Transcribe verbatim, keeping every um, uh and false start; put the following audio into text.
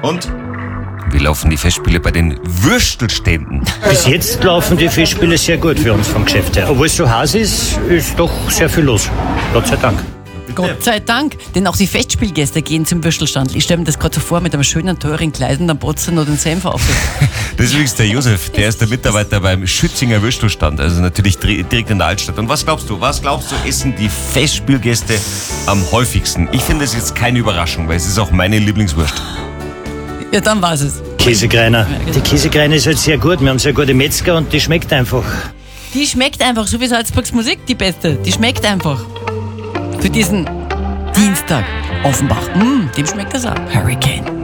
Und wie laufen die Festspiele bei den Würstelständen? Bis jetzt laufen die Festspiele sehr gut für uns vom Geschäft her. Obwohl es so heiß ist, ist doch sehr viel los. Gott sei Dank. Gott sei Dank, denn auch die Festspielgäste gehen zum Würstelstand. Ich stelle mir das gerade so vor, mit einem schönen, teuren Kleid und dann Botzen oder den Senf auf. Das ist übrigens der Josef, der ist der Mitarbeiter beim Schützinger Würstelstand, also natürlich direkt in der Altstadt. Und was glaubst du, was glaubst du, essen die Festspielgäste am häufigsten? Ich finde es jetzt keine Überraschung, weil es ist auch meine Lieblingswurst. Ja, dann war's es. Käsekreiner. Die Käsekreiner ist halt sehr gut. Wir haben sehr gute Metzger und die schmeckt einfach. Die schmeckt einfach, so wie Salzburgs Musik, die beste. Die schmeckt einfach. Für diesen Dienstag, Offenbach. Mm, dem schmeckt das auch. Hurricane.